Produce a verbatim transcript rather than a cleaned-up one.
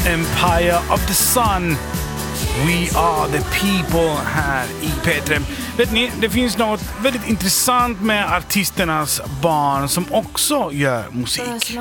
Empire of the Sun. We are the people här i P tre. Vet ni, det finns något väldigt intressant med artisternas barn som också gör musik.